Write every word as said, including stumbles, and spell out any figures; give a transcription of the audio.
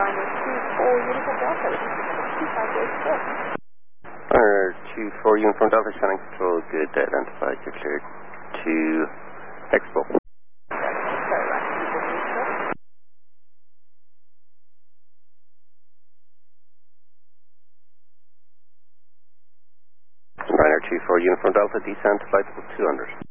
Liner two four Uniform Delta, this is number two five eight six. Liner two four Uniform Delta, Shannon Control, good, identified, you're cleared to Expo. Liner two four Uniform Delta, descent flight level two hundred.